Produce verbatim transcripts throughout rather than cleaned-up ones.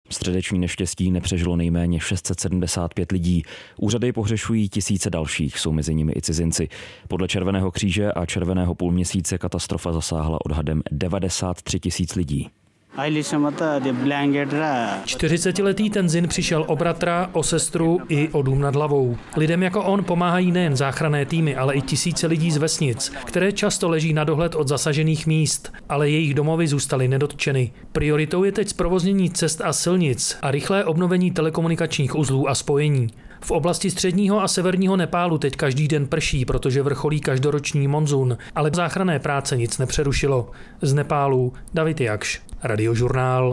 Středeční neštěstí nepřežilo nejméně šest set sedmdesát pět lidí. Úřady pohřešují tisíce dalších, jsou mezi nimi i cizinci. Podle Červeného kříže a Červeného půlměsíce katastrofa zasáhla odhadem devadesát tři tisíc lidí. čtyřicetiletý Tenzin přišel o bratra, o sestru i o dům nad hlavou. Lidem jako on pomáhají nejen záchranné týmy, ale i tisíce lidí z vesnic, které často leží na dohled od zasažených míst, ale jejich domovy zůstaly nedotčeny. Prioritou je teď zprovoznění cest a silnic a rychlé obnovení telekomunikačních uzlů a spojení. V oblasti středního a severního Nepálu teď každý den prší, protože vrcholí každoroční monzun, ale záchranné práce nic nepřerušilo. Z Nepálu David Jakš, Radiožurnál.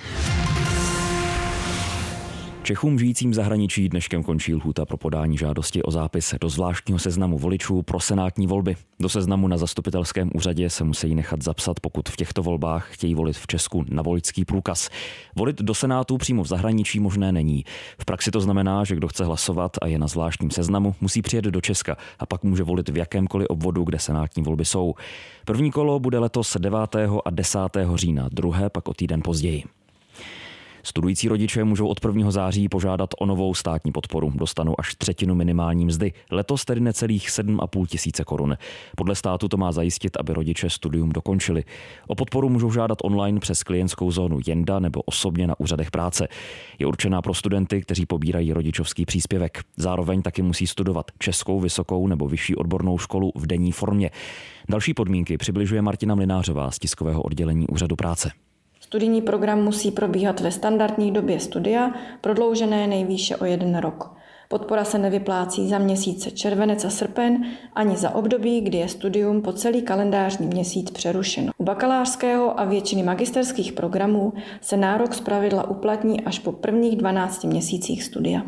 Čechům žijícím v zahraničí dneškem končí lhůta pro podání žádosti o zápis do zvláštního seznamu voličů pro senátní volby. Do seznamu na zastupitelském úřadě se musí nechat zapsat, pokud v těchto volbách chtějí volit v Česku na voličský průkaz. Volit do Senátu přímo v zahraničí možné není. V praxi to znamená, že kdo chce hlasovat a je na zvláštním seznamu, musí přijet do Česka a pak může volit v jakémkoliv obvodu, kde senátní volby jsou. První kolo bude letos devátého a desátého října, druhé pak o týden později. Studující rodiče můžou od prvního září požádat o novou státní podporu. Dostanou až třetinu minimální mzdy, letos tedy necelých sedm a půl tisíce korun. Podle státu to má zajistit, aby rodiče studium dokončili. O podporu můžou žádat online přes klientskou zónu Jenda nebo osobně na úřadech práce. Je určená pro studenty, kteří pobírají rodičovský příspěvek. Zároveň taky musí studovat českou, vysokou nebo vyšší odbornou školu v denní formě. Další podmínky přibližuje Martina Mlynářová z tiskového oddělení Úřadu práce. Studijní program musí probíhat ve standardní době studia, prodloužené nejvýše o jeden rok. Podpora se nevyplácí za měsíce červenec a srpen ani za období, kdy je studium po celý kalendářní měsíc přerušeno. U bakalářského a většiny magisterských programů se nárok zpravidla uplatní až po prvních dvanácti měsících studia.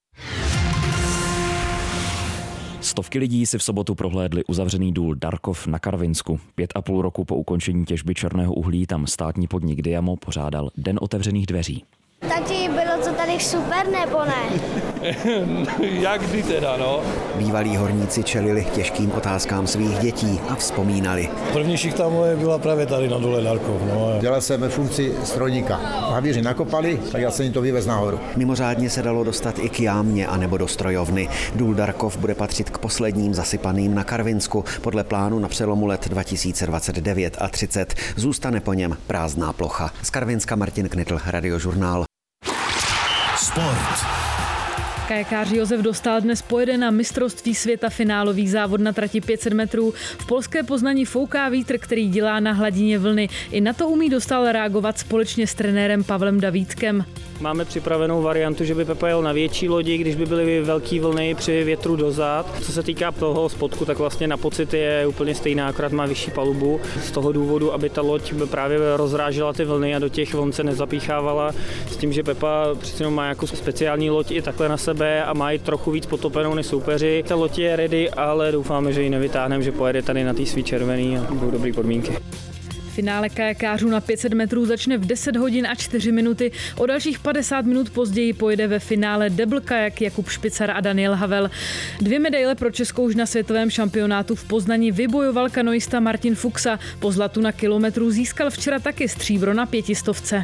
Stovky lidí si v sobotu prohlédli uzavřený důl Darkov na Karvinsku. Pět a půl roku po ukončení těžby černého uhlí tam státní podnik Diamo pořádal Den otevřených dveří. Tati, bylo to tady super, nebo ne? Jak kdy teda, no? Bývalí horníci čelili těžkým otázkám svých dětí a vzpomínali. První šichta moje byla právě tady na dole Darkov. No. Dělal jsem ve funkci strojníka. Havíři nakopali, tak já jsem jim to vyvez nahoru. Mimořádně se dalo dostat i k jámě a nebo do strojovny. Důl Darkov bude patřit k posledním zasypaným na Karvinsku. Podle plánu na přelomu let dva tisíce dvacet devět a třicet zůstane po něm prázdná plocha. Z Karvinska Martin Knitl, Radiožurnál. Sport. Kajakář Josef Dostál dnes pojede na mistrovství světa finálový závod na trati pět set metrů. V polské Poznani fouká vítr, který dělá na hladině vlny. I na to umí Dostál reagovat společně s trenérem Pavlem Davídkem. Máme připravenou variantu, že by Pepa jel na větší lodi, když by byly velký vlny při větru dozad. Co se týká toho spodku, tak vlastně na pocit je úplně stejná, akorát má vyšší palubu. Z toho důvodu, aby ta loď právě rozrážela ty vlny a do těch vln se nezapíchávala. S tím, že Pepa přece má jako speciální loď i takhle na sebe a má ji trochu víc potopenou než soupeři. Ta loď je ready, ale doufáme, že ji nevytáhneme, že pojede tady na té svý červený a budou dobrý podmínky. Finále kajakářů na pět set metrů začne v deset hodin a čtyři minuty. O dalších padesát minut později pojede ve finále double kajak Jakub Špicar a Daniel Havel. Dvě medaile pro Českou už na světovém šampionátu v Poznani vybojoval kanoista Martin Fuxa. Po zlatu na kilometru získal včera taky stříbro na pětistovce.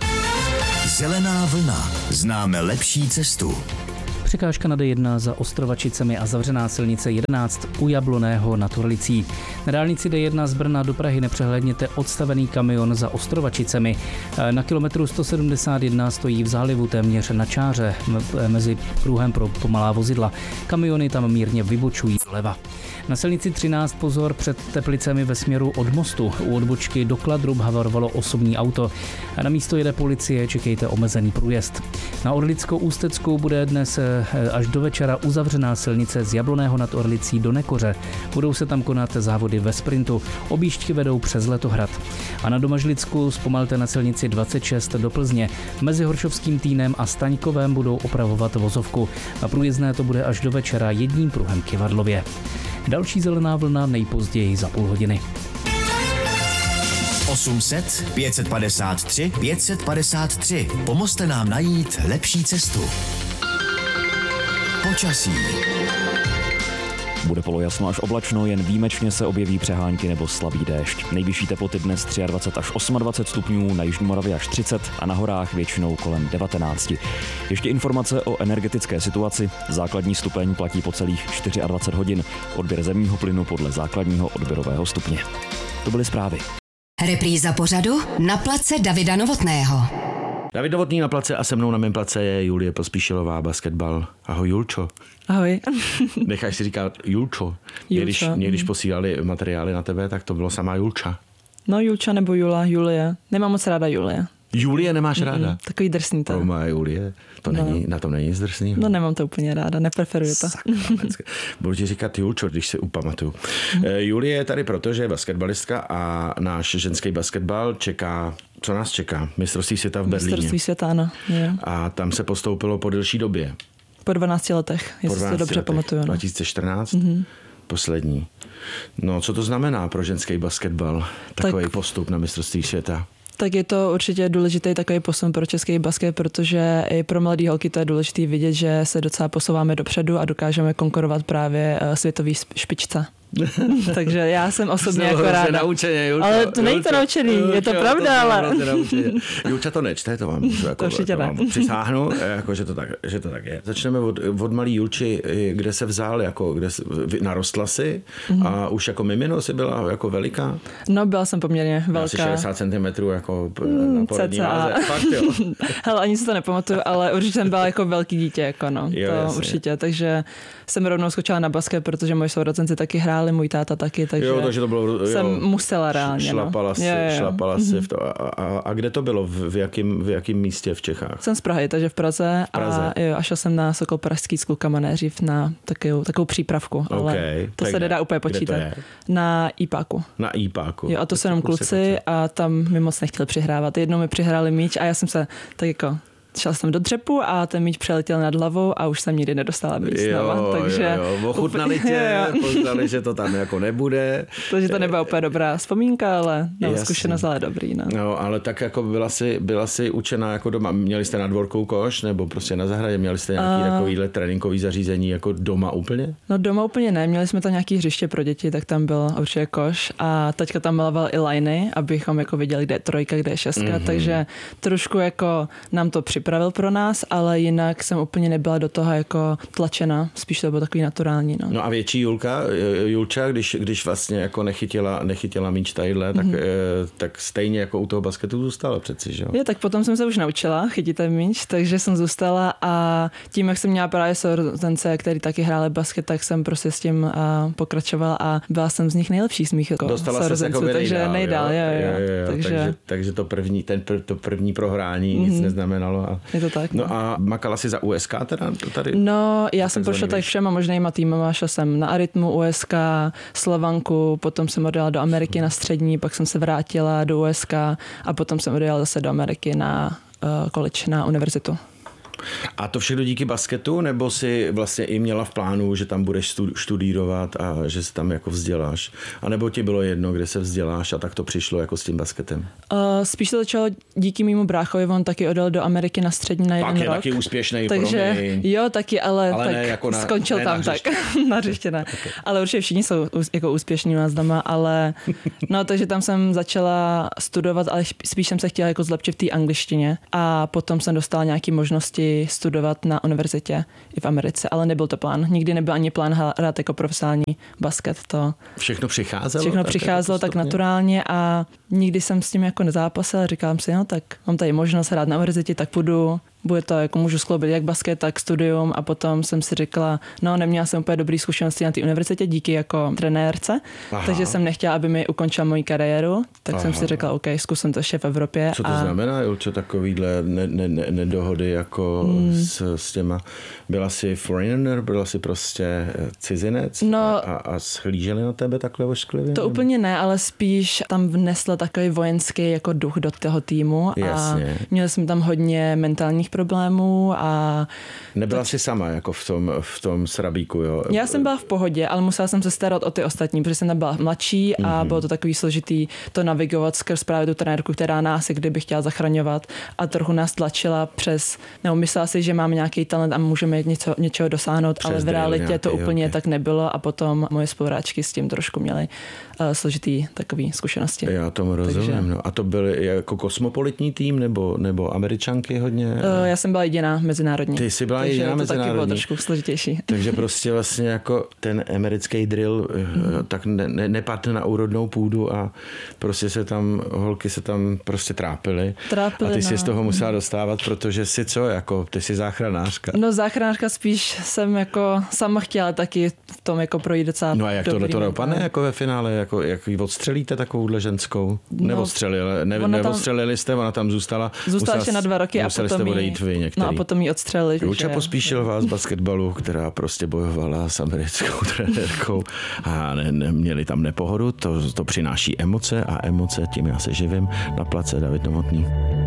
Zelená vlna. Známe lepší cestu. Překážka na D jedna za Ostrovačicemi a zavřená silnice jedenáct u Jabloného nad Orlicí. Na dálnici D jedna z Brna do Prahy nepřehlédněte odstavený kamion za Ostrovačicemi. Na kilometru sto sedmdesát jedna stojí v zálivu téměř na čáře mezi pruhem pro pomalá vozidla. Kamiony tam mírně vybočují zleva. Na silnici třináct pozor před Teplicemi ve směru od mostu. U odbočky do Kladrub havarovalo osobní auto. A na místo jede policie, čekejte omezený průjezd. Na Orlickou Ústeckou bude dnes až do večera uzavřená silnice z Jabloného nad Orlicí do Nekoře. Budou se tam konat závody ve sprintu. Objížďky vedou přes Letohrad. A na Domažlicku zpomalte na silnici dvacet šest do Plzně. Mezi Horšovským Týnem a Staňkovem budou opravovat vozovku. A průjezdné to bude až do večera jedním pruhem k Kivadlově. Další zelená vlna nejpozději za půl hodiny. osm set, pět set padesát tři, pět set padesát tři. Pomozte nám najít lepší cestu. Počasí. Bude polojasno až oblačno, jen výjimečně se objeví přehánky nebo slabý déšť. Nejvyšší teploty dnes dvacet tři až dvacet osm stupňů, na jižní Moravě až třicet a na horách většinou kolem devatenáct. Ještě informace o energetické situaci. Základní stupeň platí po celých dvacet čtyři hodin. Odběr zemního plynu podle základního odběrového stupně. To byly zprávy. Repríza pořadu Na place Davida Novotného. David Novotný na place a se mnou na mém place je Julie Pospíšilová, basketbal. Ahoj Julčo. Ahoj. Necháš si říkat Julčo. Julčo. Mě, když, mě, když posílali materiály na tebe, tak to bylo sama Julča. No Julča nebo Jula, Julie. Nemám moc ráda Julie. Julie nemáš Mm-mm, ráda? Takový drsný to. To má Julie. To no. není, na tom není nic drsného. No nemám to úplně ráda, nepreferuju to. Budu ti říkat Julčo, když si upamatuju. Mm. Julie je tady proto, že je basketbalistka a náš ženský basketbal čeká, co nás čeká? Mistrovství světa v Berlíně. Mistrovství světa, ano. Je. A tam se postoupilo po delší době. Po dvanácti letech, jestli si to dobře letech. Pamatuju. No. dva tisíce čtrnáct, mm-hmm. poslední. No, co to znamená pro ženský basketbal? Takový tak... postup na mistrovství světa. Tak je to určitě důležitý takový posun pro český basket, protože i pro mladý holky to je důležité vidět, že se docela posouváme dopředu a dokážeme konkurovat právě světový špičce. Takže já jsem osobně jako ráda. Naučeně, Julča, ale to není to naučený, je to pravda, to ale... Julča to nečte, to vám můžu jako, to to vám přisáhnu, jako, že, to tak, že to tak je. Začneme od, od malý Julči, kde se vzal, jako, kde se, narostla si mm-hmm. a už jako mimino si byla jako veliká? No, byla jsem poměrně velká. Asi šedesát centimetrů jako mm, na porodní váze. Fakt, jo. Hele, ani si to nepamatuju, ale určitě jsem byla jako velký dítě, jako no, jo, to jasně. Určitě, takže jsem rovnou skočila na basket, protože moji sourozenci taky hráli, můj táta taky, takže, jo, takže to bylo, jo, jsem musela reálně. Šlapala no. si, jo, jo. šlapala si v to. A, a, a kde to bylo? V, v, jakým, v jakým místě v Čechách? Jsem z Prahy, takže v Praze, v Praze. A, jo, a šel jsem na Sokol pražský s klukama nejdřív na takovou, takovou přípravku, okay, ale to se nedá úplně počítat. Na IPáku. Na IPáku. Jo, a to jsou jenom kluci a tam mi moc nechtěli přihrávat. Jednou mi přihráli míč a já jsem se tak jako šel jsem do dřepu a ten míč přeletěl nad hlavou a už jsem nikdy nedostala míč znova. Takže jo, jo. Ochutnali tě, poznali, že to tam jako nebude. Takže to nebyla úplně dobrá vzpomínka, ale no, zkušenost ale dobrý. No. no, ale tak jako byla si, byla si učená jako doma. Měli jste na dvorku koš nebo prostě na zahradě? Měli jste nějaký uh, takovýhle tréninkový zařízení jako doma úplně? No doma úplně ne. Měli jsme tam nějaký hřiště pro děti, tak tam byl určitě koš a teďka tam maloval i liny, abychom jako viděli, kde je trojka, kde je šestka, mm-hmm. takže trošku jako nám to připravilo připravil pro nás, ale jinak jsem úplně nebyla do toho jako tlačena, spíš to bylo takový naturální. No, no a větší Julka, Julča, když, když vlastně jako nechytila, nechytila míč tadyhle, tak, mm-hmm. tak stejně jako u toho basketu zůstala přeci, že jo? Je, tak potom jsem se už naučila chytit ten míč, takže jsem zůstala a tím, jak jsem měla právě sourozence, který taky hráli basket, tak jsem prostě s tím pokračovala a byla jsem z nich nejlepší z mých jako sourozenců, jako takže nejdál, nejdál jo? Jo, jo, jo, jo, takže... Takže, takže to první, ten, to první prohrání mm-hmm. nic neznamenalo. A... Je to tak. No a makala si za U S K teda tady? No, já jsem prošla tak všema možnýma týmama, šla jsem na Arytmu, U S K, Slovanku, potom jsem odjela do Ameriky na střední, pak jsem se vrátila do U S K a potom jsem odjela zase do Ameriky na uh, college, na univerzitu. A to všechno díky basketu, nebo si vlastně i měla v plánu, že tam budeš studírovat a že se tam jako vzděláš? A nebo ti bylo jedno, kde se vzděláš a tak to přišlo jako s tím basketem? Uh, spíš to začalo díky mému bráchovi, on taky odjel do Ameriky na střední na jeden tak je rok. Taky úspěšný, takže promiň. Jo, taky, ale, ale tak ne, jako na, skončil ne tam na tak. Na hřiště ne. Okay. Ale určitě všichni jsou jako úspěšní u nás doma, ale no, takže tam jsem začala studovat, ale spíš jsem se chtěla jako zlepšit v té angličtině a potom jsem dostala nějaké možnosti studovat na univerzitě i v Americe, ale nebyl to plán. Nikdy nebyl ani plán hrát jako profesionální basket. To všechno přicházelo? Všechno tak přicházelo jako tak naturálně a nikdy jsem s tím jako nezápasil. Říkám si, no tak mám tady možnost hrát na univerzitě, tak půjdu. Bude to, jako můžu skloubit jak basket, tak studium a potom jsem si řekla, no neměla jsem úplně dobrý zkušenosti na té univerzitě díky jako trenérce, aha. takže jsem nechtěla, aby mi ukončila moji kariéru, tak aha. jsem si řekla, OK, zkusím to ještě v Evropě. Co to a... znamená, Julčo, takovýhle ne, ne, ne, nedohody jako hmm. s, s těma, byla jsi foreigner, byla jsi prostě cizinec no, a, a shlíželi na tebe takhle ošklivě? To nebo? Úplně ne, ale spíš tam vnesla takový vojenský jako duch do toho týmu. Jasně. A měli jsme tam hodně mentálních problémů a... Nebyla tak... jsi sama jako v tom, v tom srabíku, jo? Já jsem byla v pohodě, ale musela jsem se starat o ty ostatní, protože jsem byla mladší a mm-hmm. bylo to takový složitý to navigovat skrz právě tu trenérku, která nás kdyby chtěla zachraňovat a trochu nás tlačila přes, nebo myslela si, že máme nějaký talent a můžeme něco, něčeho dosáhnout, přes ale v realitě nějaký, to úplně okay. tak nebylo a potom moje spoluhráčky s tím trošku měly uh, složitý takový zkušenosti. Já tomu rozumím. Takže... No. A to byl jako kosmopolitní tým nebo, nebo Američanky hodně? Uh, já jsem byla jediná mezinárodní. Ty jsi byla takže jediná to mezinárodní. Taky bylo trošku složitější. Takže prostě vlastně jako ten americký drill mm. tak ne, ne, nepadne na úrodnou půdu a prostě se tam, holky se tam prostě trápily. Trápily, a ty no. jsi z toho musela dostávat, protože jsi co, jako ty jsi záchranářka. No záchranářka spíš jsem jako sama chtěla taky v tom jako projít docela. No a jak tohle to dopadne jako ve finále, jako jak ji odstřelíte takovouhle ženskou? No, neodstřelili, ne, neodstřelili jste, ona tam zůstala. Zůstala ještě na dva roky a potom jí, vy některý. No a potom ji odstřelili. Luča Pospíšilová z basketbalu, která prostě bojovala s americkou trenérkou a ne, ne, měli tam nepohodu, to, to přináší emoce a emoce, tím já se živím. Na place David Novotný.